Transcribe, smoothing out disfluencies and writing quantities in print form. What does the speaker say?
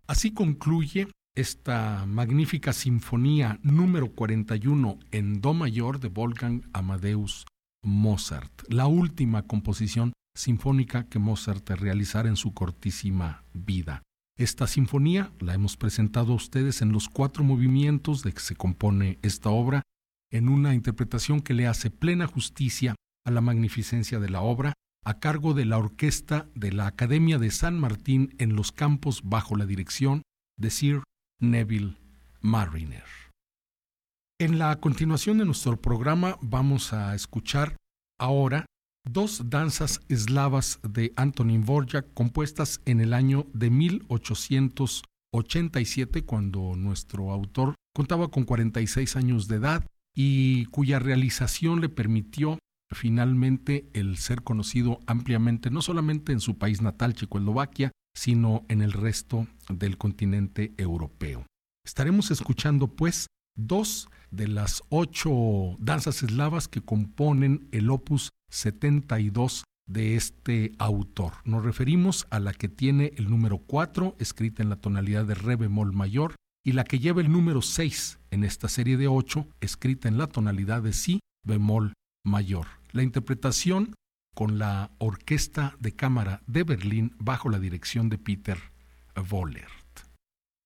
Así concluye esta magnífica sinfonía número 41 en do mayor de Wolfgang Amadeus Mozart, la última composición sinfónica que Mozart realizara en su cortísima vida. Esta sinfonía la hemos presentado a ustedes en los 4 movimientos de que se compone esta obra, en una interpretación que le hace plena justicia a la magnificencia de la obra, a cargo de la orquesta de la Academia de San Martín en Los Campos, bajo la dirección de Sir Neville Marriner. En la continuación de nuestro programa vamos a escuchar ahora 2 danzas eslavas de Antonín Dvořák, compuestas en el año de 1887, cuando nuestro autor contaba con 46 años de edad y cuya realización le permitió finalmente el ser conocido ampliamente, no solamente en su país natal, Checoslovaquia, sino en el resto del continente europeo. Estaremos escuchando, pues, 2 de las 8 danzas eslavas que componen el opus 72 de este autor. Nos referimos a la que tiene el número 4, escrita en la tonalidad de re bemol mayor, y la que lleva el número 6 en esta serie de 8, escrita en la tonalidad de si bemol mayor. La interpretación con la Orquesta de Cámara de Berlín bajo la dirección de Peter Wohler.